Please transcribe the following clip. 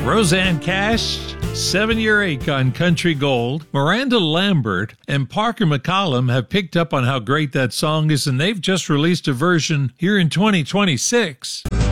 Roseanne Cash, 7-Year Ache on Country Gold. Miranda Lambert and Parker McCollum have picked up on how great that song is, and they've just released a version here in 2026.